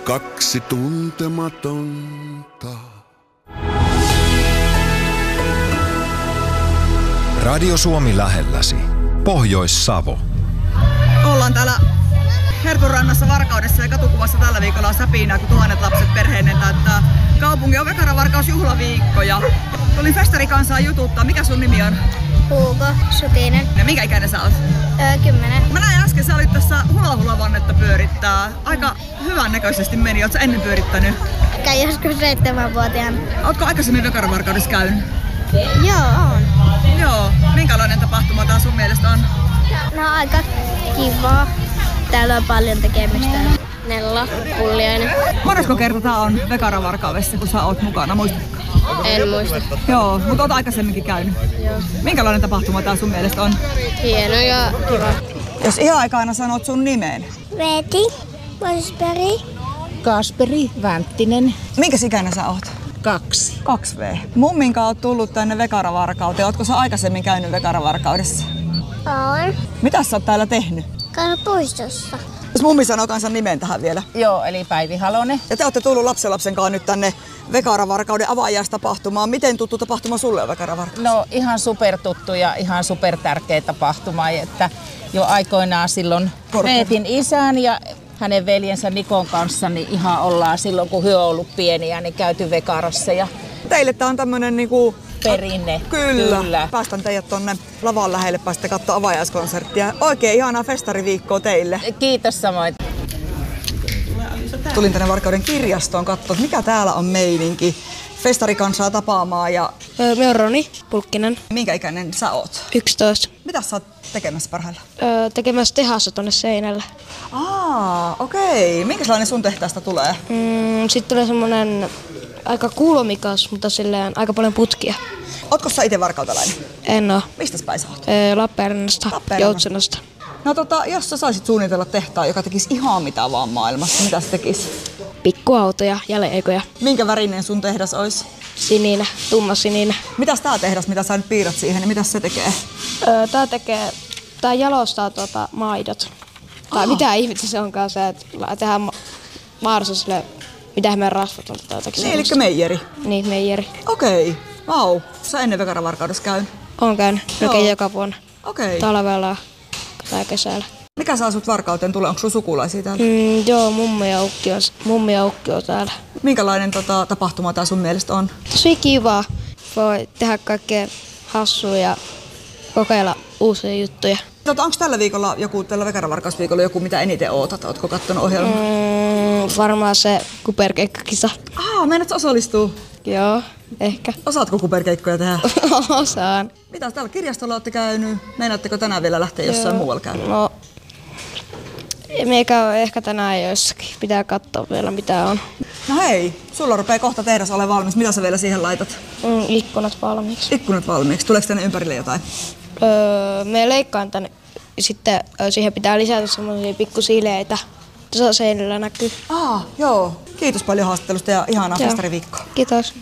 kaksi tuntematonta. Radio Suomi lähelläsi. Pohjois-Savo. Ollaan täällä Hertunrannassa Varkaudessa ja katukuvassa tällä viikolla on säpinää, kun 1000 lapset perheinen täyttää kaupungin Vekaravarkaus-juhlaviikko. Ja tulin festarikansaa jututtaa. Mikä sun nimi on? Hugo Sutinen. Ja minkä ikäinen sä oot? 10. Mä näin äsken, sä olit tässä hula-hula-vannetta pyörittää. Aika hyvän näköisesti meni. Oot sä ennen pyörittänyt? Käin joskus 7-vuotiaana. Ootko aikaisemmin Vekaravarkaudessa käynyt? Joo, on. Joo. Minkälainen tapahtuma tää sun mielestä on? No aika kivaa. Täällä on paljon tekemistä. Nella, Pulliainen. Monesko kerta tää on Vekaravarkaudessa, kun sä oot mukana? Muistatko? En muista. Joo, mutta oot aikaisemminkin käynyt. Joo. Minkälainen tapahtuma tää sun mielestä on? Hieno ja kiva. Jos ihan aikana sanot sun nimeen. Veti, Mosperi. Kasperi Vänttinen. Minkäs ikäinen sä oot? 2. 2V. Mumminkaan oot tullut tänne Vekaravarkauteen. Ootko sä aikaisemmin käynyt Vekaravarkaudessa? Olen. Mitäs sä oot täällä tehnyt? Puistossa. Jos mummi sanoo kanssa nimen tähän vielä. Joo, eli Päivi Halonen. Ja te olette tullut lapsen kanssa nyt tänne Vekaravarkauden avajaistapahtumaan. Miten tuttu tapahtuma sulle on Vekaravarkaus? No ihan supertuttu ja ihan supertärkeä tapahtuma, että jo aikoinaan silloin Veetin isän ja hänen veljensä Nikon kanssa niin ihan ollaan silloin, kun he on ollut pieniä, niin käyty Vekarassa. Ja teille tää on tämmönen niinku perinne. Kyllä. Päästän teidät tonne lavan lähelle, päästä katsoa avajaiskonserttia. Oikein ihanaa festariviikkoa teille. Kiitos samoin. Tulin tänne Varkauden kirjastoon katsoa, mikä täällä on meininki. Festarikansaa tapaamaan ja... Mä oon Roni Pulkkinen. Minkä ikäinen sä oot? 11. Mitä sä oot tekemässä parhaillaan? Tekemässä tehasta tonne seinällä. Okei. Minkälainen sun tehtäästä tulee? Sitten tulee semmonen aika kuulomikas, mutta silleen aika paljon putkia. Ootko sä ite varkautalainen? En oo. Mistäs päin sä oot? Lappeenrannasta, Joutsenasta. No jos sä saisit suunnitella tehtaan, joka tekisi ihan mitä vaan maailmassa, mitä se tekisi? Pikkuautoja ja leikoja. Minkä värinen sun tehdas olisi? Sininen, tumma sininen. Mitäs tää tehdas, mitä sä nyt piirrät siihen, niin mitäs se tekee? Tää jalostaa maidot. Tai mitä ihmettä se onkaan se, että tehdään Vaarassa sille, mitä me rasvat on. Niin, elikkä meijeri. Niin, meijeri. Okei. Vau. Sä ennen Vekaravarkaudessa käynyt? Oon käynyt. Melkein joka vuonna. Okei. Talvella tai kesällä. Mikä saa sut Varkauteen tulee? Onko sun sukulaisia täällä? Joo, mummi ja ukki on täällä. Minkälainen tapahtuma tää sun mielestä on? Tosi kiva. Voi tehdä kaikkea hassua ja kokeilla uusia juttuja. Onko tällä Vekaravarkausviikolla joku, mitä eniten ootat? Ootko kattonut ohjelmaa? Varmaan se kuperkeikkakisa. Meinaatko osallistua? Joo, ehkä. Osaatko kuperkeikkoja tehdä? Osaan. Mitä täällä kirjastolla olette käynyt? Meinaatteko tänään vielä lähteä jossain muualla käydä? No, meikä on ehkä tänään jossakin. Pitää katsoa vielä mitä on. No hei, sulla rupeaa kohta tehdas ole valmis. Mitä sä vielä siihen laitat? Ikkunat valmiiksi. Ikkunat valmiiksi. Tuleeko tänne ympärille jotain? Me leikkaan tänne. Sitten siihen pitää lisätä semmoisia pikkusiileitä. Tuossa seinällä näkyy. Joo. Kiitos paljon haastattelusta ja ihanaa festariviikkoa. Kiitos.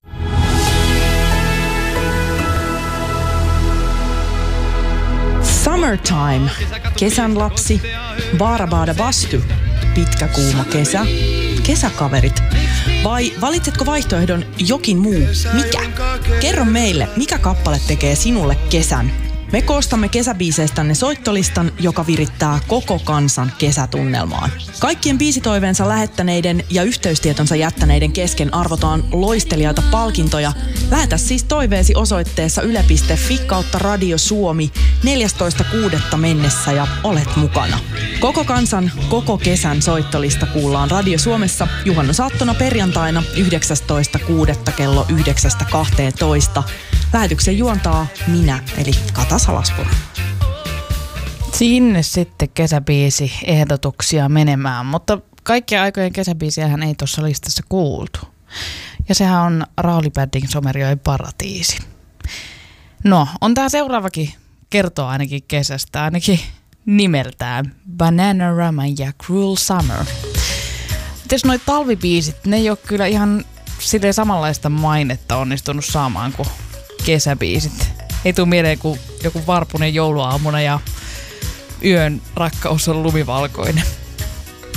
Summertime, kesän lapsi, Baarabaada Bastu, pitkä kuuma kesä, kesäkaverit. Vai valitsetko vaihtoehdon jokin muu? Mikä? Kerro meille, mikä kappale tekee sinulle kesän. Me koostamme kesäbiiseistänne soittolistan, joka virittää koko kansan kesätunnelmaan. Kaikkien biisitoiveensa lähettäneiden ja yhteystietonsa jättäneiden kesken arvotaan loistelijaita palkintoja. Lähetä siis toiveesi osoitteessa yle.fi/Radio Suomi 14.6. mennessä ja olet mukana. Koko kansan, koko kesän soittolista kuullaan Radio Suomessa juhannusaattona perjantaina 19.6. kello 9.12. Lähetyksen juontaa minä, eli Kata Salaspuro. Sinne sitten kesäbiisi-ehdotuksia menemään, mutta kaikkia aikojen kesäbiisiähän ei tuossa listassa kuultu. Ja sehän on Rauli Bädding Somerjoen Paratiisi. No, on tää seuraavakin kertoo ainakin kesästä, ainakin nimeltään Bananarama ja Cruel Summer. Jos noi talvibiisit, ne ei ole kyllä ihan silleen samanlaista mainetta onnistunut saamaan kuin kesäbiisit. Ei tule mieleen kuin joku varpunen jouluaamuna ja yön rakkaus on lumivalkoinen.